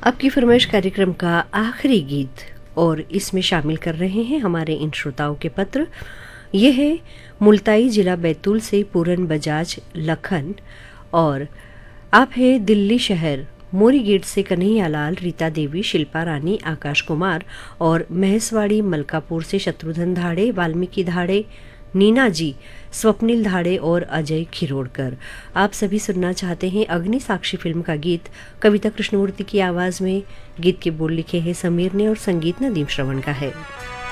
आपकी फरमाइश कार्यक्रम का आखिरी गीत और इसमें शामिल कर रहे हैं हमारे इन श्रोताओं के पत्र। ये है मुल्ताई जिला बैतूल से पूरन बजाज लखन, और आप है दिल्ली शहर मोरी गेट से कन्हैया लाल, रीता देवी, शिल्पा रानी, आकाश कुमार, और महसवाड़ी मलकापुर से शत्रुघ्न धाड़े, वाल्मीकि धाड़े, नीना जी, स्वप्निल धाड़े और अजय खिरोड़कर। आप सभी सुनना चाहते हैं अग्नि साक्षी फिल्म का गीत कविता कृष्णमूर्ति की आवाज़ में। गीत के बोल लिखे हैं समीर ने और संगीत नदीम श्रवण का है।